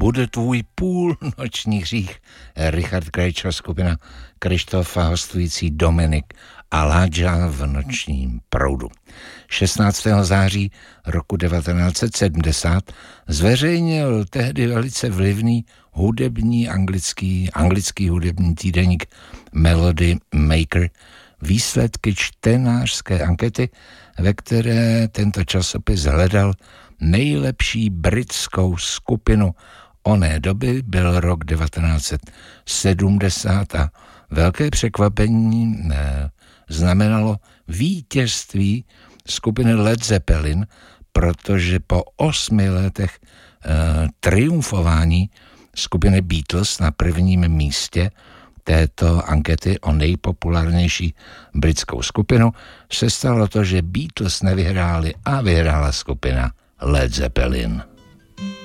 Bude tvůj půlnoční hřích. Richard Krejčo, skupina Krištofa, hostující Dominik Aladža v Nočním proudu. 16. září roku 1970 zveřejnil tehdy velice vlivný anglický hudební týdeník Melody Maker výsledky čtenářské ankety, ve které tento časopis hledal nejlepší britskou skupinu oné doby. Byl rok 1970 a velké překvapení znamenalo vítězství skupiny Led Zeppelin, protože po 8 letech triumfování skupiny Beatles na prvním místě této ankety o nejpopulárnější britskou skupinu se stalo to, že Beatles nevyhráli a vyhrála skupina Led Zeppelin.